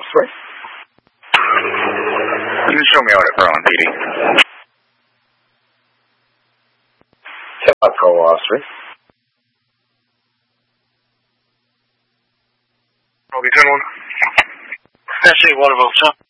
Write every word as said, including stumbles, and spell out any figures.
three. You can show me out at Berlin, P D. ten five, Colorado three. Robbie ten one. S eight one, Volta.